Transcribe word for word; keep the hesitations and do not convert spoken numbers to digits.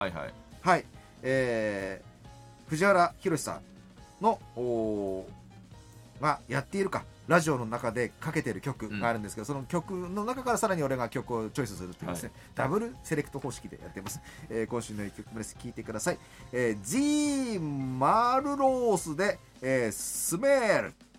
はいはいはい、えー、藤原宏さんのがやっているかラジオの中でかけてる曲があるんですけど、うん、その曲の中からさらに俺が曲をチョイスするというですね、はい、ダブルセレクト方式でやっています。えー、今週のいっきょくめです。聴いてください。えー、ジー・マルロースで、えー、スメール。